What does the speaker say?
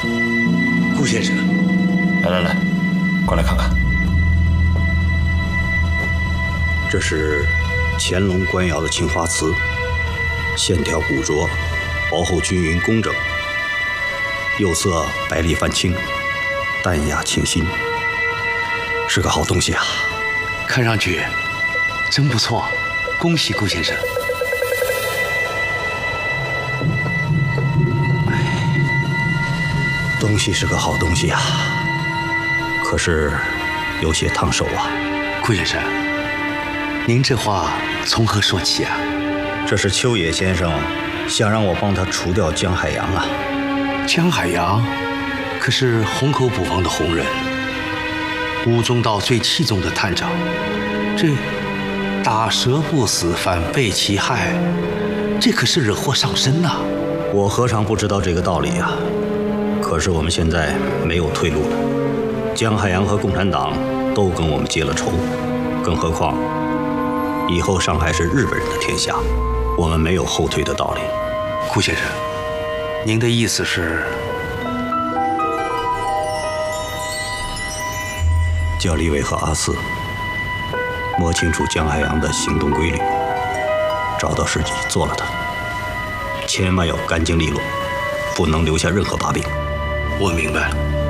顾先生， 来，过来看看。 这是乾隆官窑的青花瓷，线条古拙，薄厚均匀工整，釉色白里泛青，淡雅清新，是个好东西啊！ 看上去真不错，恭喜顾先生。 东西是个好东西啊，可是有些烫手啊。 顾先生，您这话从何说起啊？ 这是秋野先生想让我帮他除掉江海洋啊。 江海洋可是虹口捕房的红人，吴宗道最器重的探长，这打蛇不死反被其害，这可是惹祸上身呐。 我何尝不知道这个道理啊？可是我们现在没有退路了，江海洋和共产党都跟我们结了仇，更何况以后上海是日本人的天下，我们没有后退的道理。 顾先生，您的意思是？ 叫李伟和阿四摸清楚江海洋的行动规律，找到时机做了他，千万要干净利落，不能留下任何把柄。 我明白了。